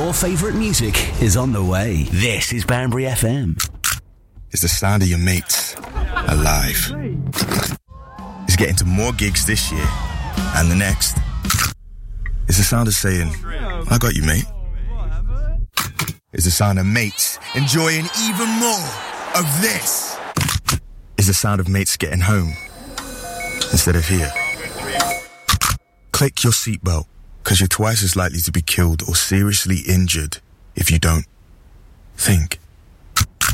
Your favourite music is on the way. This is Banbury FM. It's the sound of your mates alive. It's getting to more gigs this year and the next. It's the sound of saying, I got you, mate. It's the sound of mates enjoying even more of this. It's the sound of mates getting home instead of here. Click your seatbelt, because you're twice as likely to be killed or seriously injured if you don't. Think.